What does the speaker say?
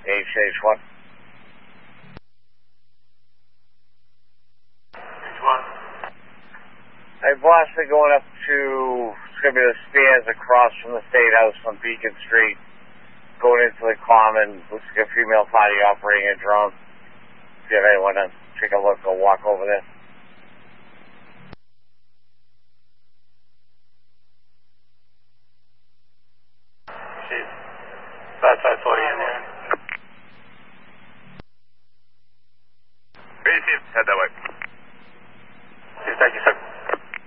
H1. H1. Hey, boss, they're going up to, it's going to be the stairs across from the State House on Beacon Street, going into the common. Looks like a female party operating a drone. If you have anyone to take a look or walk over there. Chief, Backside 40 in there. Chief, head that way.